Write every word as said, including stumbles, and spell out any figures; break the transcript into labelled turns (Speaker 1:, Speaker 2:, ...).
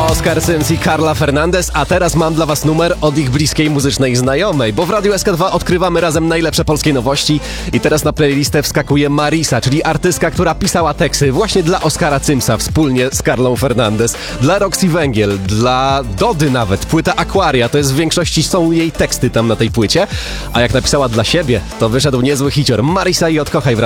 Speaker 1: Oskar Sims i Carla Fernandez, a teraz mam dla was numer od ich bliskiej muzycznej znajomej, bo w Radiu S K dwa odkrywamy razem najlepsze polskie nowości i teraz na playlistę wskakuje Marisa, czyli artystka, która pisała teksty właśnie dla Oskara Simsa wspólnie z Carlą Fernandez, dla Roxy Węgiel, dla Dody nawet, płyta Aquaria, to jest w większości są jej teksty tam na tej płycie, a jak napisała dla siebie, to wyszedł niezły hicior. Marisa i Odkochaj w Radiu